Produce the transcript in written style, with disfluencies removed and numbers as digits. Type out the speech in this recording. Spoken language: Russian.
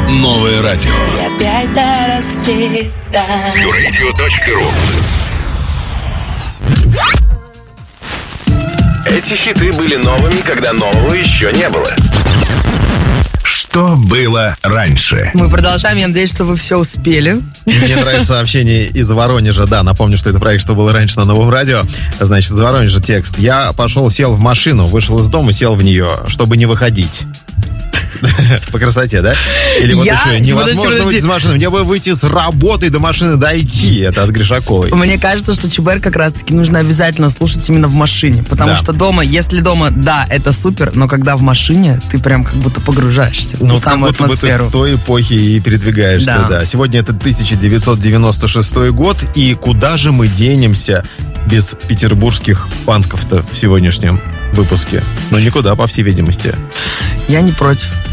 Новое радио. И опять до рассвета. Radio.ru. Эти хиты были новыми, когда нового еще не было. Что было раньше? Мы продолжаем, я надеюсь, что вы все успели. Мне нравится сообщение из Воронежа. Да, напомню, что это проект «Что было раньше» на Новом радио. Значит, из Воронежа текст. Я пошел, сел в машину, вышел из дома, сел в нее, чтобы не выходить. По красоте, да? Или вот еще невозможно выйти из машины. Мне бы выйти с работы до машины дойти. Это от Гришаковой. Мне кажется, что ЧБР как раз-таки нужно обязательно слушать именно в машине. Потому что дома, если дома, да, это супер, но когда в машине, ты прям как будто погружаешься в ту самую атмосферу. Ты в той эпохе и передвигаешься, да. Сегодня это 1996 год, и куда же мы денемся без петербургских панков-то в сегодняшнем выпуске? Ну, никуда, по всей видимости. Я не против.